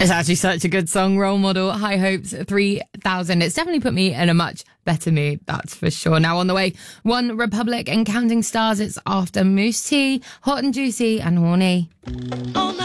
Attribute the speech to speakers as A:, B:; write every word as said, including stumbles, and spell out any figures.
A: It's actually such a good song, Role Model, High Hopes three thousand. It's definitely put me in a much better mood, that's for sure. Now on the way, One Republic and Counting Stars. It's after Moose T, Hot and Juicy and Horny.